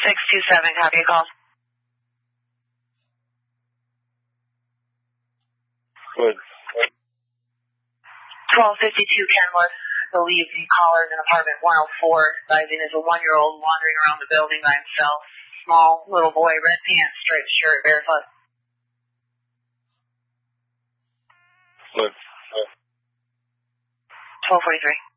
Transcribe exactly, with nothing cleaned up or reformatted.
six two seven, copy a call. Good. twelve fifty-two Kenwood. I believe the caller is in apartment one oh four, advising there's a one-year-old wandering around the building by himself. Small little boy, red pants, striped shirt, barefoot. Good. twelve forty-three.